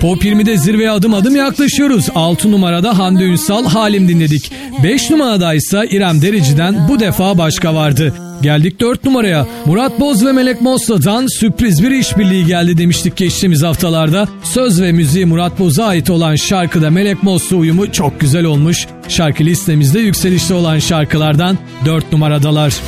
Pop 20'de zirveye adım adım yaklaşıyoruz. 6 numarada Hande Ünsal Halim dinledik. 5 numarada ise İrem Derici'den Bu Defa Başka vardı. Geldik 4 numaraya. Murat Boz ve Melek Mosso'dan sürpriz bir işbirliği geldi demiştik geçtiğimiz haftalarda. Söz ve müziği Murat Boz'a ait olan şarkıda Melek Mosso uyumu çok güzel olmuş. Şarkı listemizde yükselişte olan şarkılardan 4 numaradalar.